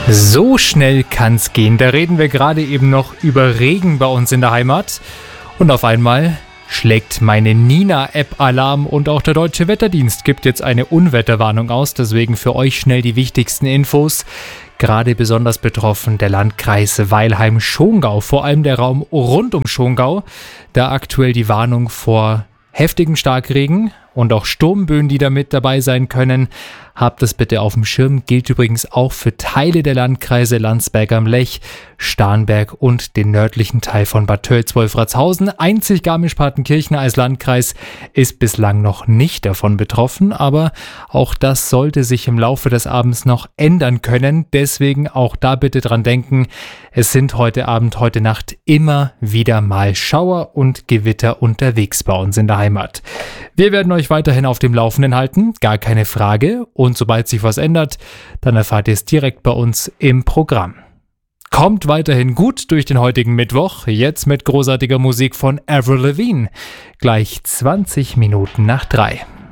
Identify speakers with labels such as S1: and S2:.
S1: So schnell kann's gehen. Da reden wir gerade eben noch über Regen bei uns in der Heimat. Und auf einmal schlägt meine Nina-App Alarm und auch der Deutsche Wetterdienst gibt jetzt eine Unwetterwarnung aus. Deswegen für euch schnell die wichtigsten Infos. Gerade besonders betroffen der Landkreis Weilheim-Schongau, vor allem der Raum rund um Schongau. Da aktuell die Warnung vor heftigem Starkregen und auch Sturmböen, die da mit dabei sein können. Habt das bitte auf dem Schirm. Gilt übrigens auch für Teile der Landkreise Landsberg am Lech, Starnberg und den nördlichen Teil von Bad Tölz-Wolfratshausen. Einzig Garmisch-Partenkirchen als Landkreis ist bislang noch nicht davon betroffen, aber auch das sollte sich im Laufe des Abends noch ändern können. Deswegen auch da bitte dran denken, es sind heute Abend, heute Nacht immer wieder mal Schauer und Gewitter unterwegs bei uns in der Heimat. Wir werden euch weiterhin auf dem Laufenden halten, gar keine Frage. Und sobald sich was ändert, dann erfahrt ihr es direkt bei uns im Programm. Kommt weiterhin gut durch den heutigen Mittwoch, jetzt mit großartiger Musik von Avril Lavigne. Gleich 20 Minuten nach 3.